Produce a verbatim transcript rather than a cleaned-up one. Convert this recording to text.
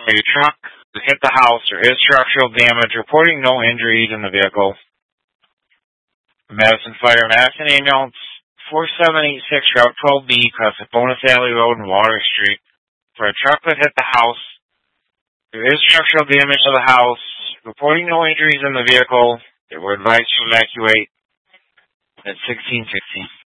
A truck hit the house. There is structural damage. Reporting no injuries in the vehicle. Madison Fire, Madison Ambulance, four seven eight six, Route twelve B, across the Bonus Alley Road and Water Street. For a truck that hit the house. There is structural damage to the house. Reporting no injuries in the vehicle. They were advised to evacuate at sixteen sixteen.